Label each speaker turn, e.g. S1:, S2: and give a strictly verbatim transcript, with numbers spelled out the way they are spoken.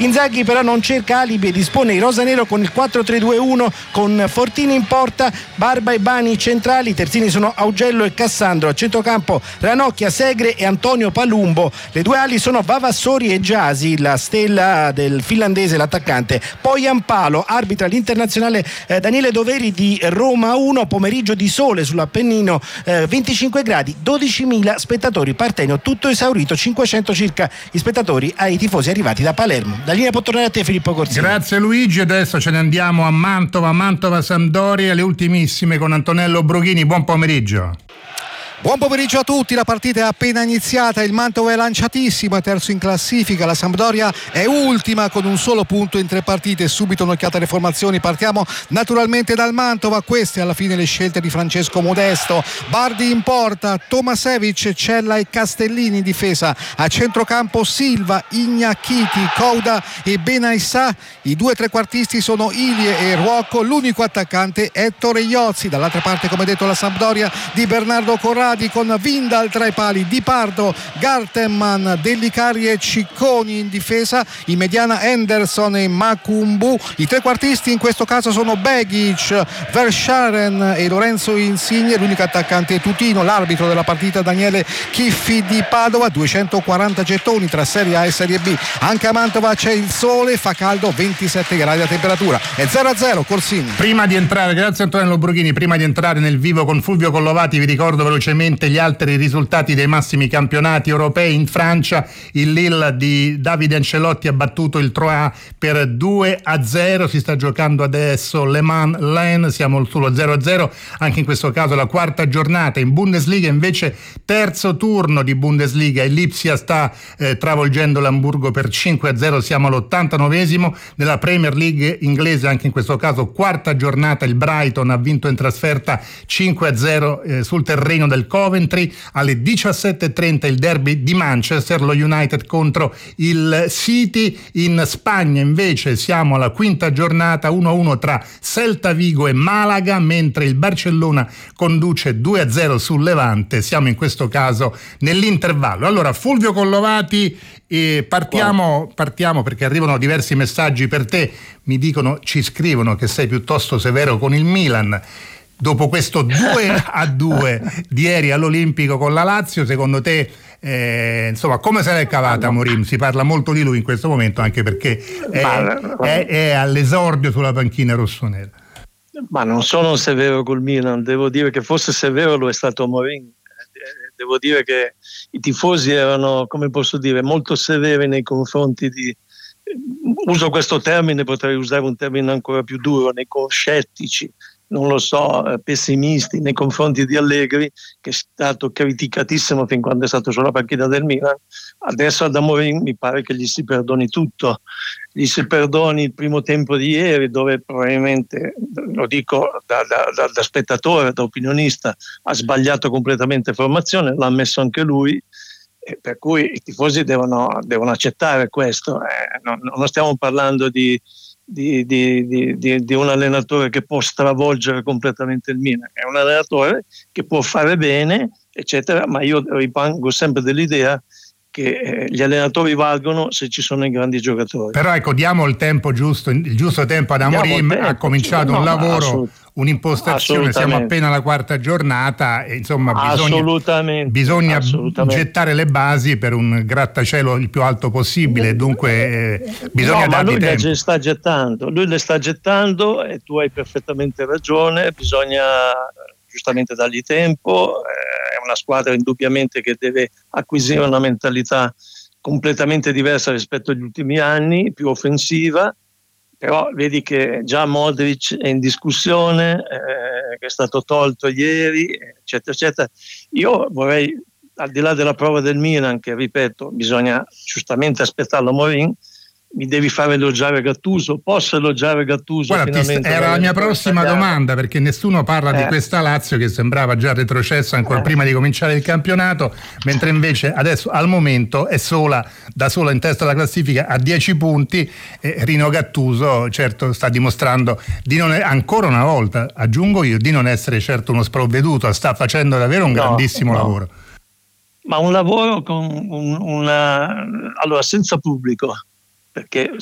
S1: Inzaghi però non cerca alibi e dispone in rosanero con il quattro tre due uno con Fortini in porta, Barba e Bani centrali, i terzini sono Augello e Cassandro, a centrocampo Ranocchia, Segre e Antonio Palumbo, le due ali sono Vavassori e Giasi, la stella del finlandese, l'attaccante, poi Ampalo, arbitra l'internazionale eh, Daniele Doveri di Roma uno, pomeriggio di sole sull'Appennino, eh, venticinque gradi, dodicimila spettatori, Partenio tutto esaurito, cinquecento circa gli spettatori ai tifosi arrivati da Palermo. Da linea può tornare a te Filippo Corsini.
S2: Grazie Luigi, adesso ce ne andiamo a Mantova, Mantova Sampdoria, le ultimissime con Antonello Brughini, buon pomeriggio.
S3: Buon pomeriggio a tutti, la partita è appena iniziata, il Mantova è lanciatissimo, è terzo in classifica, la Sampdoria è ultima con un solo punto in tre partite. Subito un'occhiata alle formazioni, partiamo naturalmente dal Mantova, queste alla fine le scelte di Francesco Modesto. Bardi in porta, Tomasevic, Cella e Castellini in difesa, a centrocampo Silva, Ignacchiti, Couda e Benaissà, i due trequartisti sono Ilie e Ruocco, l'unico attaccante è Torreiozzi, dall'altra parte come detto la Sampdoria di Bernardo Corradi con Vindal tra i pali, Di Pardo, Gartenman, Dellicari e Cicconi in difesa, in mediana Henderson e Macumbu, i trequartisti in questo caso sono Begic, Verscharen e Lorenzo Insigne, l'unico attaccante è Tutino, l'arbitro della partita Daniele Chiffi di Padova, duecentoquaranta gettoni tra Serie A e Serie B. Anche a Mantova c'è il sole, fa caldo, ventisette gradi la temperatura, è zero a zero Corsini.
S2: Prima di entrare, grazie Antonello Brughini, prima di entrare nel vivo con Fulvio Collovati vi ricordo velocemente gli altri risultati dei massimi campionati europei. In Francia il Lille di Davide Ancelotti ha battuto il Troyes per due a zero, si sta giocando adesso Le Mans Lens, siamo sullo zero a zero anche in questo caso la quarta giornata. In Bundesliga invece terzo turno di Bundesliga, il Lipsia sta eh, travolgendo l'Amburgo per cinque a zero, siamo all'ottantanovesimo. Nella Premier League inglese anche in questo caso quarta giornata, il Brighton ha vinto in trasferta cinque a zero eh, sul terreno del Coventry. Alle diciassette e trenta il derby di Manchester, lo United contro il City. In Spagna invece siamo alla quinta giornata, uno a uno tra Celta Vigo e Malaga, mentre il Barcellona conduce due a zero sul Levante, siamo in questo caso nell'intervallo. Allora Fulvio Collovati, eh, partiamo, partiamo perché arrivano diversi messaggi per te, mi dicono, ci scrivono che sei piuttosto severo con il Milan. Dopo questo due a due di ieri all'Olimpico con la Lazio, secondo te eh, insomma come se l'è cavata Mourinho? Si parla molto di lui in questo momento anche perché è, è, è all'esordio sulla panchina rossonera.
S4: Ma non sono severo col Milan, devo dire che fosse severo lo è stato Mourinho. Devo dire che i tifosi erano, come posso dire, molto severi nei confronti di, uso questo termine, potrei usare un termine ancora più duro, nei scettici, non lo so, pessimisti nei confronti di Allegri, che è stato criticatissimo fin quando è stato sulla panchina del Milan. Adesso ad Amorim mi pare che gli si perdoni tutto, gli si perdoni il primo tempo di ieri dove probabilmente, lo dico da, da, da, da spettatore, da opinionista, ha sbagliato completamente formazione, l'ha ammesso anche lui, e per cui i tifosi devono, devono accettare questo. Eh, non, non stiamo parlando di Di, di, di, di un allenatore che può stravolgere completamente il Milan, è un allenatore che può fare bene eccetera, ma io rimango sempre dell'idea che eh, gli allenatori valgono se ci sono i grandi giocatori.
S2: Però ecco, diamo il tempo giusto, il giusto tempo ad Amorim, ha cominciato no, un lavoro, assolut- un'impostazione, siamo appena alla quarta giornata e insomma bisogna,
S4: assolutamente,
S2: bisogna
S4: assolutamente.
S2: gettare le basi per un grattacielo il più alto possibile, dunque eh, bisogna
S4: no,
S2: dargli
S4: ma lui
S2: tempo.
S4: le sta gettando, lui le sta gettando e tu hai perfettamente ragione, bisogna giustamente dargli tempo, eh, è una squadra indubbiamente che deve acquisire una mentalità completamente diversa rispetto agli ultimi anni, più offensiva, però vedi che già Modric è in discussione, eh, che è stato tolto ieri, eccetera, eccetera. Io vorrei, al di là della prova del Milan, che ripeto, bisogna giustamente aspettarlo Mourinho, mi devi fare elogiare Gattuso, posso elogiare Gattuso?
S2: Guarda,
S4: finalmente
S2: era la mia prossima
S4: italiano.
S2: domanda, perché nessuno parla eh. di questa Lazio che sembrava già retrocessa ancora eh. prima di cominciare il campionato, mentre invece adesso al momento è sola, da sola in testa alla classifica a dieci punti, e Rino Gattuso certo sta dimostrando di non, ancora una volta aggiungo io, di non essere certo uno sprovveduto, sta facendo davvero un no, grandissimo no. lavoro.
S4: Ma un lavoro con un, una allora senza pubblico, perché